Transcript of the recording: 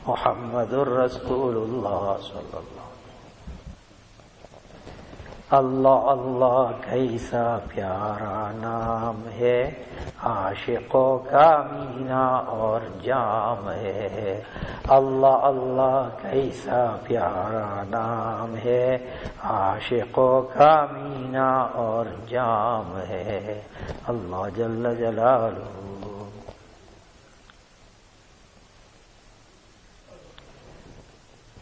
मुहम्मदुर रसूलुल्लाह सल्लल्लाहु अल्लाह अल्लाह कैसा प्यारा नाम है, आशिकों का मीना और जाम है। अल्लाह अल्लाह कैसा प्यारा नाम है, आशिकों का मीना और जाम है। अल्लाह जल्ल जलालुहु